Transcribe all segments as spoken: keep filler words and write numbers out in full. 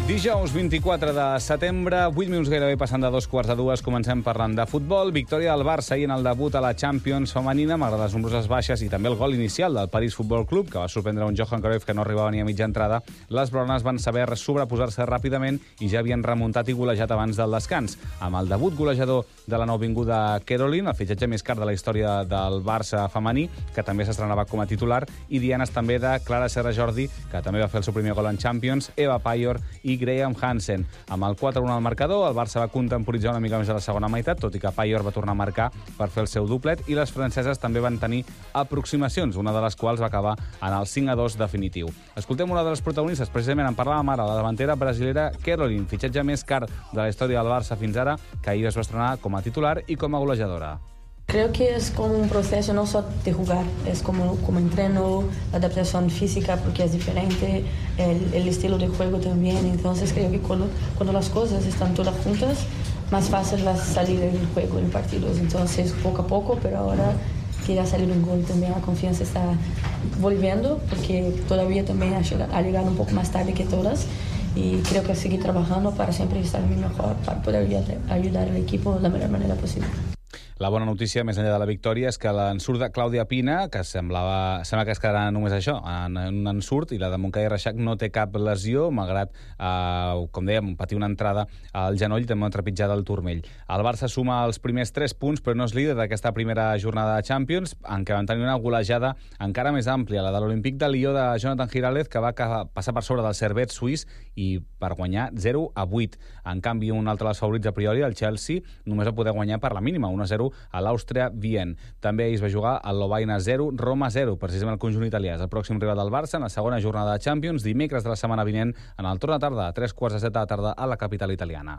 Dijous vint-i-quatre de setembre, vuit minuts gairebé passant de dos quarts de dues, comencem parlant de futbol. Victòria del Barça ahir en el debut a la Champions femenina, malgrat les nombroses baixes i també el gol inicial del París Futbol Club, que va sorprendre un Johan Cruyff que no arribava ni a mitja entrada. Les blaugranes van saber sobreposar-se ràpidament i ja havien remuntat i golejat abans del descans. Amb el debut golejador de la nouvinguda Caroline, el fitxatge més car de la història del Barça femení, que també s'estrenava com a titular, i dianes també de Clara Serra Jordi, que també va fer el seu primer gol en Champions, Eva Paior i Graham Hansen. Amb el quatre a un al marcador, el Barça va contemporitzar una mica més a la segona meitat, tot i que Paior va tornar a marcar per fer el seu doblet, i les franceses també van tenir aproximacions, una de les quals va acabar en el cinc a dos definitiu. Escoltem una de les protagonistes, precisament en parlàvem ara, la davantera brasilera Caroline, fitxatge més car de la història del Barça fins ara, que ahir es va estrenar com a titular i com a golejadora. Creo que es como un proceso no solo de jugar, es como, como entreno, la adaptación física porque es diferente, el, el estilo de juego también. Entonces creo que cuando, cuando las cosas están todas juntas, más fácil la salida del juego en partidos. Entonces poco a poco, pero ahora que ya ha salido un gol también la confianza está volviendo, porque todavía también ha llegado un poco más tarde que todas. Y creo que seguir trabajando para siempre estar mejor, para poder ayudar al equipo de la mejor manera posible. La bona notícia, més enllà de la victòria, és que l'ensurt de Clàudia Pina, que semblava, sembla que es quedarà només això, en un ensurt, i la de Montcada i Reixac no té cap lesió, malgrat, eh, com dèiem, patir una entrada al genoll i també una trepitjada al turmell. El Barça suma els primers tres punts, però no és líder d'aquesta primera jornada de Champions, en què van tenir una golejada encara més àmplia, la de l'Olímpic de Lió de Jonathan Giraldez, que va passar per sobre del Servette suís i per guanyar zero a vuit. En canvi, un altre dels favorits a priori, el Chelsea, només va poder guanyar per la mínima, un a zero a l'Àustria Vienne. També ahir es va jugar el Lovaina zero, Roma zero, precisament el conjunt italià. És el pròxim rival del Barça en la segona jornada de Champions, dimecres de la setmana vinent, en el torn de tarda, a tres quarts de set de la tarda, a la capital italiana.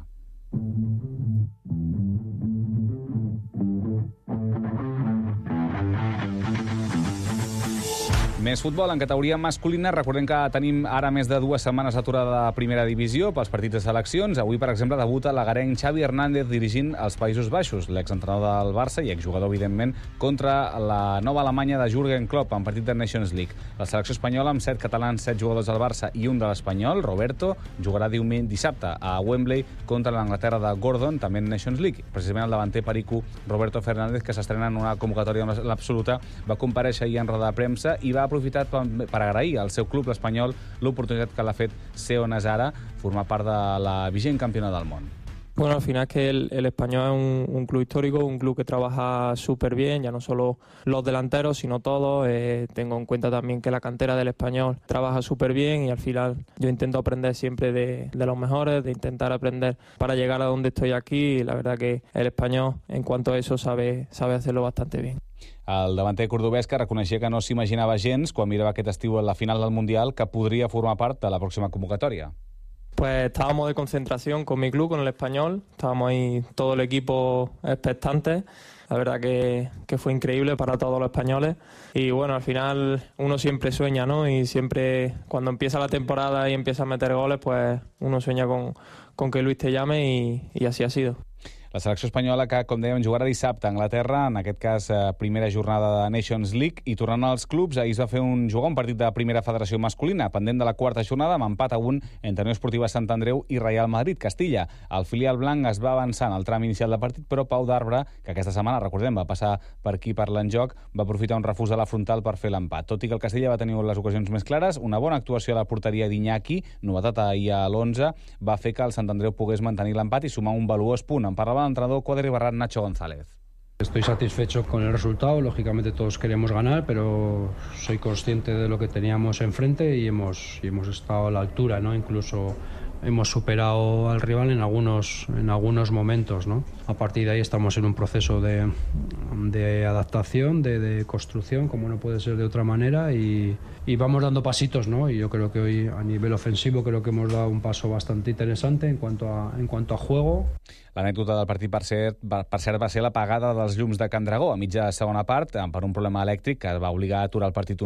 Més futbol en categoria masculina. Recordem que tenim ara més de dues setmanes aturada de primera divisió pels partits de seleccions. Avui, per exemple, debuta l'agarenc Xavi Hernández dirigint els Països Baixos, l'exentrenador del Barça i exjugador, evidentment, contra la nova Alemanya de Jürgen Klopp en partit de Nations League. La selecció espanyola, amb set catalans, set jugadors del Barça i un de l'Espanyol, Roberto, jugarà diumenge dissabte a Wembley contra l'Anglaterra de Gordon, també en Nations League. Precisament el davanter perico Roberto Fernández, que s'estrena en una convocatòria en l'absoluta, va comparèixer ahir en roda de premsa i va aprofitat per agrair al seu club, l'Espanyol, l'oportunitat que l'ha fet Seo Nazara, formar part de la vigent campiona del món. Bueno, al final es que el, el Español es un, un club histórico, un club que trabaja súper bien, ya no solo los delanteros, sino todos. Eh, tengo en cuenta también que la cantera del Español trabaja súper bien y al final yo intento aprender siempre de, de los mejores, de intentar aprender para llegar a donde estoy aquí, y la verdad que el Español, en cuanto a eso, sabe, sabe hacerlo bastante bien. El davanter cordobès, que reconeixia que no s'imaginava gens, quan mirava aquest estiu a la final del Mundial, que podria formar part de la pròxima convocatòria. Pues estábamos de concentración con mi club, con el Español, estábamos ahí todo el equipo expectante. La verdad que, que fue increíble para todos los españoles y bueno, al final uno siempre sueña, ¿no? Y siempre cuando empieza la temporada y empieza a meter goles, pues uno sueña con, con que Luis te llame y, y así ha sido. La selecció espanyola que, com dèiem, jugarà dissabte a Anglaterra, en aquest cas eh, primera jornada de Nations League, i tornant als clubs, ahir es va fer un jugar un partit de primera federació masculina, pendent de la quarta jornada, amb empat a un entre Unió Esportiva Sant Andreu i Real Madrid Castilla. El filial blanc es va avançar en el tram inicial del partit, però Pau d'Arbre, que aquesta setmana, recordem, va passar per aquí per l'enjoc, va aprofitar un refús a la frontal per fer l'empat. Tot i que el Castilla va tenir les ocasions més clares, una bona actuació a la porteria d'Iñaki, novetat ahir a l'onze, va fer que el Sant Andreu pogués mantenir l'empat i sumar un valuós punt. En parlava l'entrenador quadribarrat Nacho González. Estoy satisfecho con el resultado, lógicamente todos queremos ganar, pero soy consciente de lo que teníamos enfrente y hemos, y hemos estado a la altura, ¿no? Incluso hemos superado al rival en algunos, en algunos momentos, ¿no? A partir de ahí estamos en un proceso de, de adaptación, de, de construcción, como no puede ser de otra manera, y, y vamos dando pasitos, ¿no? Y yo creo que hoy a nivel ofensivo creo que hemos dado un paso bastante interesante en cuanto a, en cuanto a juego. L'anècdota del partit, per cert, per cert, va ser l'apagada dels llums de Can Dragó a mitja segona part per un problema elèctric que va obligar a aturar el partit